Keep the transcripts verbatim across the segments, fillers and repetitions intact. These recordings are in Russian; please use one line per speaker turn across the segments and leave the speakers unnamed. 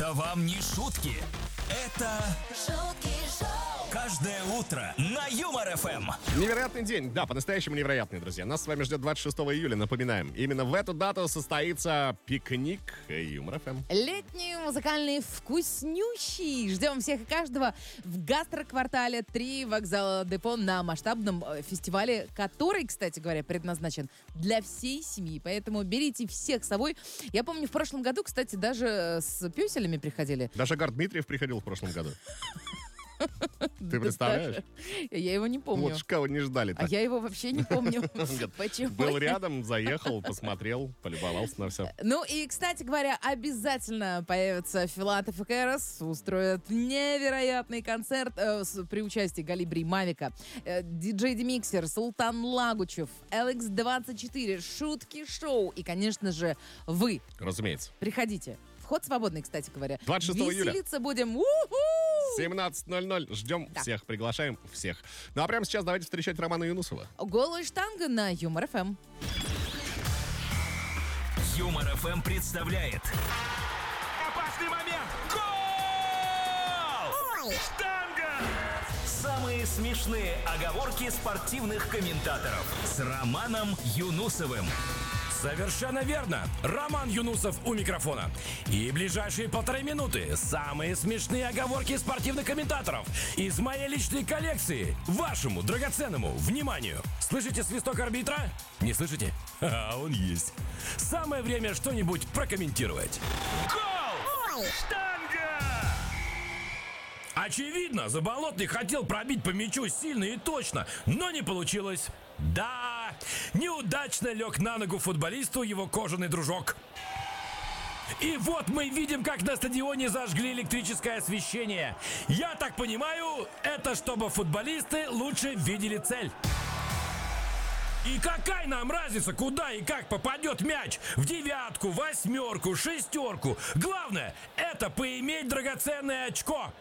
Это вам не шутки. Это
шутки шоу.
Каждое утро на Юмор-ФМ.
Невероятный день. Да, по-настоящему невероятный, друзья. Нас с вами ждет двадцать шестого июля, напоминаем. Именно в эту дату состоится пикник Юмор-ФМ.
Летний музыкальный вкуснющий. Ждем всех и каждого в гастроквартале три вокзала Депо на масштабном фестивале, который, кстати говоря, предназначен для всей семьи. Поэтому берите всех с собой. Я помню, в прошлом году, кстати, даже с пёселями приходили.
Даже Гар Дмитриев приходил в прошлом году. Ты представляешь?
Я его не помню.
Вот ж кого не ждали.
А я его вообще не помню. Почему?
Был рядом, заехал, посмотрел, полюбовался на все.
Ну и, кстати говоря, обязательно появится Филатов и Кэрос, устроят невероятный концерт э, с, при участии Галибри Мавика, э, диджей Демиксер, Султан Лагучев, эл икс двадцать четыре, Шутки Шоу и, конечно же, вы.
Разумеется.
Приходите. Вход свободный, кстати говоря.
двадцать шестого июля.
Веселиться будем. У-ху!
семнадцать ноль ноль. Ждем
Да.
всех, приглашаем всех. Ну а прямо сейчас давайте встречать Романа Юнусова.
Голая штанга на Юмор-ФМ.
Юмор-ФМ представляет опасный момент. Гол! Штанга! Самые смешные оговорки спортивных комментаторов с Романом Юнусовым.
Совершенно верно. Роман Юнусов у микрофона. И ближайшие полторы минуты самые смешные оговорки спортивных комментаторов из моей личной коллекции вашему драгоценному вниманию. Слышите свисток арбитра? Не слышите? А он есть. Самое время что-нибудь прокомментировать.
Гол! Штанга!
Очевидно, Заболотный хотел пробить по мячу сильно и точно, но не получилось. Да, неудачно лег на ногу футболисту его кожаный дружок. И вот мы видим, как на стадионе зажгли электрическое освещение. Я так понимаю, это чтобы футболисты лучше видели цель. И какая нам разница, куда и как попадет мяч? В девятку, восьмерку, шестерку. Главное, это поиметь драгоценное очко.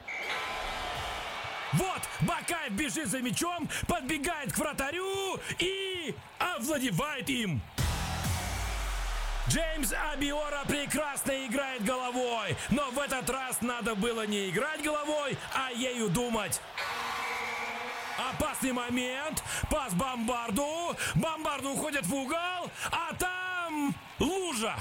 Вот, Бакаев бежит за мячом, подбегает к вратарю и овладевает им. Джеймс Абиора прекрасно играет головой, но в этот раз надо было не играть головой, а ею думать. Опасный момент, пас Бомбарду, Бомбарду уходит в угол, а там лужа.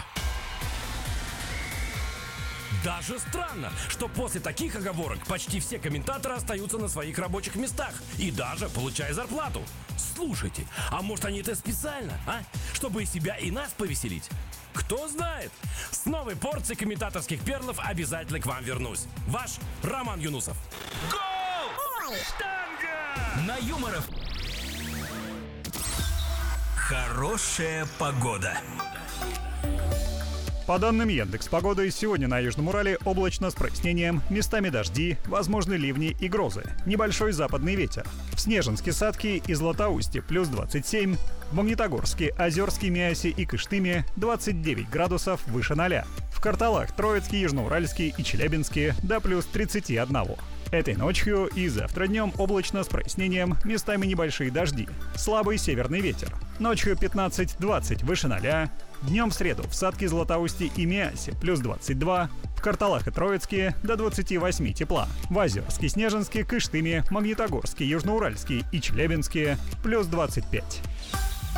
Даже странно, что после таких оговорок почти все комментаторы остаются на своих рабочих местах и даже получая зарплату. Слушайте, а может они это специально, а? Чтобы и себя, и нас повеселить? Кто знает? С новой порцией комментаторских перлов обязательно к вам вернусь. Ваш Роман Юнусов.
Гол! Штанга! На Юмор. Хорошая погода.
По данным Яндекс.Погоды, сегодня на Южном Урале облачно с прояснением, местами дожди, возможны ливни и грозы. Небольшой западный ветер. В Снежинске, Садке и Златоусте плюс двадцать семь, в Магнитогорске, Озерске, Миасе и Кыштыме двадцать девять градусов выше ноля. В Карталах, Троицке, Южноуральске и Челябинске до плюс тридцать один. Этой ночью и завтра днем облачно с прояснением, местами небольшие дожди. Слабый северный ветер. Ночью пятнадцать-двадцать выше ноля. Днем в среду в Садке, Златоусте и Миасе плюс двадцать два. В Карталах и Троицке до двадцати восьми тепла. В Озерске, Снежинске, Кыштыме, Магнитогорске, Южноуральске и Челябинске плюс двадцать пять.